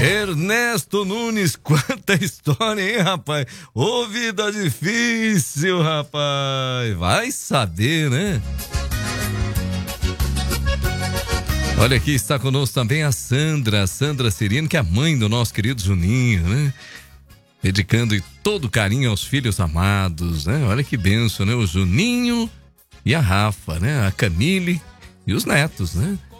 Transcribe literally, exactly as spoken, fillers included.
Ernesto Nunes, quanta história, hein, rapaz? Ô, vida difícil, rapaz. Vai saber, né? Olha aqui, está conosco também a Sandra, a Sandra Cirino, que é a mãe do nosso querido Juninho, né? Dedicando todo carinho aos filhos amados, né? Olha que benção, né? O Juninho e a Rafa, né? A Camille e os netos, né?